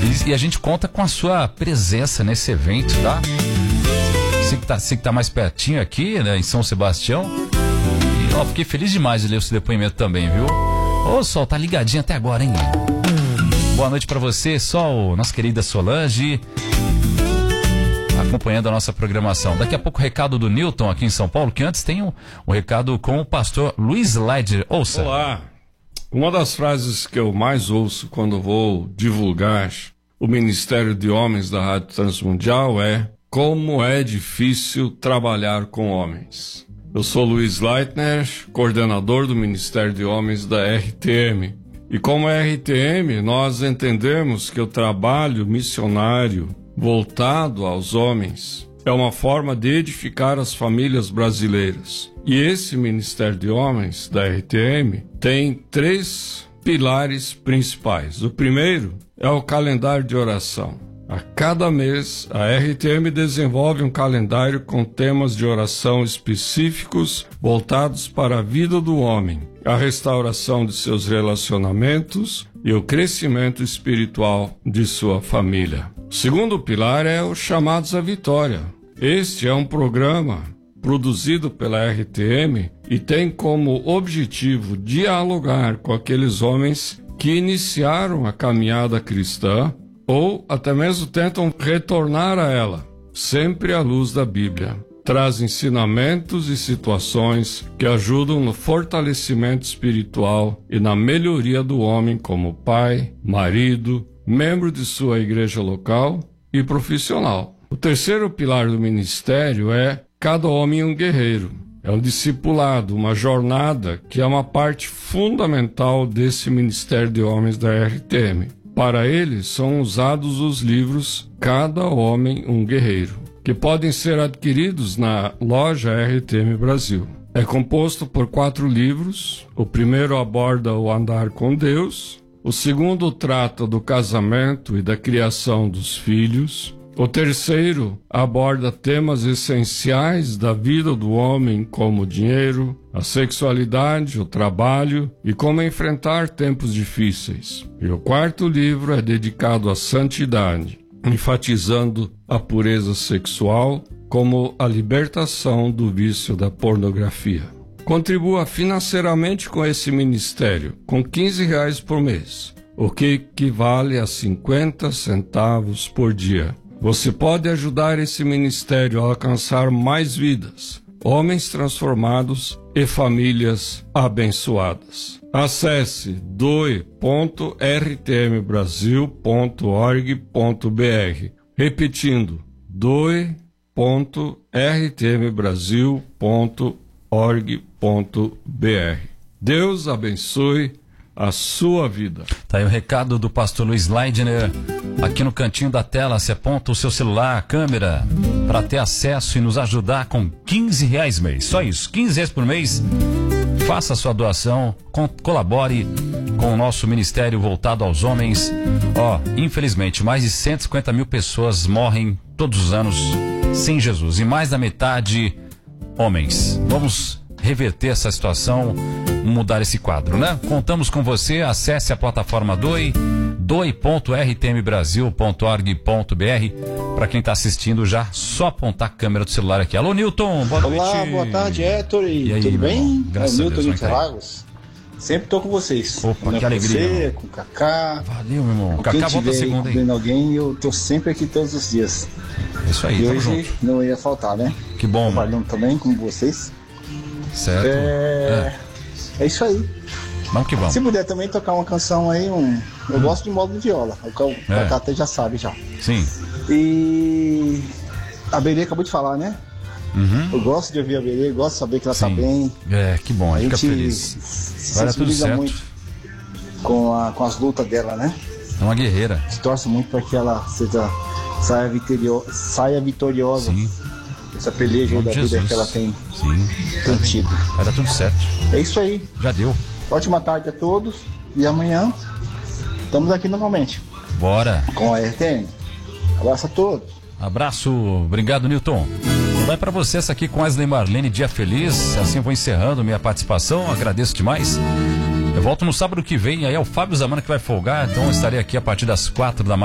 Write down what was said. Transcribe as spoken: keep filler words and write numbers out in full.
E, e a gente conta com a sua presença nesse evento, tá? Você que tá, você que tá mais pertinho aqui, né, em São Sebastião. E, ó, fiquei feliz demais de ler o seu depoimento também, viu? Ô, Sol, tá ligadinho até agora, hein? Boa noite pra você, Sol, nossa querida Solange, acompanhando a nossa programação. Daqui a pouco o recado do Newton aqui em São Paulo, que antes tem um, um recado com o pastor Luiz Leider. Ouça. Olá. Uma das frases que eu mais ouço quando vou divulgar o Ministério de Homens da Rádio Transmundial é: como é difícil trabalhar com homens. Eu sou Luiz Leitner, coordenador do Ministério de Homens da R T M. E como R T M, nós entendemos que o trabalho missionário voltado aos homens é uma forma de edificar as famílias brasileiras. E esse Ministério de Homens da R T M tem três pilares principais. O primeiro é o calendário de oração. A cada mês, a R T M desenvolve um calendário com temas de oração específicos voltados para a vida do homem, a restauração de seus relacionamentos e o crescimento espiritual de sua família. O segundo pilar é os Chamados à Vitória. Este é um programa produzido pela R T M e tem como objetivo dialogar com aqueles homens que iniciaram a caminhada cristã ou até mesmo tentam retornar a ela, sempre à luz da Bíblia. Traz ensinamentos e situações que ajudam no fortalecimento espiritual e na melhoria do homem como pai, marido, membro de sua igreja local e profissional. O terceiro pilar do ministério é Cada Homem um Guerreiro. É um discipulado, uma jornada que é uma parte fundamental desse Ministério de Homens da R T M. Para ele são usados os livros Cada Homem um Guerreiro, que podem ser adquiridos na loja R T M Brasil. É composto por quatro livros. O primeiro aborda o andar com Deus. O segundo trata do casamento e da criação dos filhos. O terceiro aborda temas essenciais da vida do homem, como o dinheiro, a sexualidade, o trabalho e como enfrentar tempos difíceis. E o quarto livro é dedicado à santidade, enfatizando a pureza sexual como a libertação do vício da pornografia. Contribua financeiramente com esse ministério, com quinze reais por mês, o que equivale a cinquenta centavos por dia. Você pode ajudar esse ministério a alcançar mais vidas, homens transformados e famílias abençoadas. Acesse doe ponto r t m brasil ponto org ponto b r. Repetindo, doe ponto r t m brasil ponto org ponto b r. Deus abençoe a sua vida. Tá aí o recado do pastor Luiz Leidner. Aqui no cantinho da tela, você aponta o seu celular, a câmera, para ter acesso e nos ajudar com quinze reais mês. Só isso, quinze reais por mês. Faça a sua doação, com, colabore com o nosso ministério voltado aos homens. Ó, infelizmente, mais de cento e cinquenta mil pessoas morrem todos os anos sem Jesus. E mais da metade, homens. Vamos reverter essa situação, mudar esse quadro, né? Contamos com você, acesse a plataforma Doe, doe ponto r t m brasil ponto org ponto b r. Para quem está assistindo, já só apontar a câmera do celular aqui. Alô, Newton, boa noite. Olá, boa tarde, Héctor. E, e aí, tudo bem? Graças é o a Newton Deus, de Interlagos. Sempre tô com vocês. Opa, com que alegria. Você, com o Cacá. Valeu, meu irmão. Com Cacá quem volta tiver segunda, hein? alguém, eu tô sempre aqui todos os dias. Isso aí, e tamo hoje junto. não ia faltar, né? Que bom, mano. Trabalhando também com vocês. Certo. É... é. é isso aí. Vamos que vamos. Se puder também tocar uma canção aí, um... eu hum. gosto de modo de viola. O Cacá É. até já sabe já. Sim. E a Berê acabou de falar, né? Uhum. Eu gosto de ouvir a Berê, gosto de saber que ela Sim. tá bem. É, que bom, a A gente gente fica feliz. se Vai dar tudo sensibiliza certo. muito com, a, com as lutas dela, né? É uma guerreira. Se torce muito para que ela seja, saia, vitorio, saia vitoriosa. Sim. Essa peleja Em da nome de vida Jesus. que ela tem, Sim. tem tido. Vai dar tudo certo. É isso aí. Já deu. Ótima tarde a todos. E amanhã estamos aqui novamente Bora. com a R T M. Abraço a todos. Abraço. Obrigado, Newton. Vai para você essa aqui com Wesley Marlene, Dia Feliz. Assim eu vou encerrando minha participação. Agradeço demais. Eu volto no sábado que vem. Aí é o Fábio Zamana que vai folgar. Então eu estarei aqui a partir das quatro da